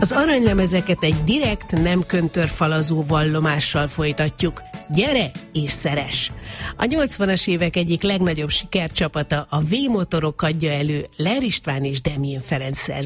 Az aranylemezeket egy direkt, nem köntörfalazó vallomással folytatjuk. Gyere és szeress! A 80-as évek egyik legnagyobb sikercsapata, a V-motorok adja elő Ler István és Demjén Ferenc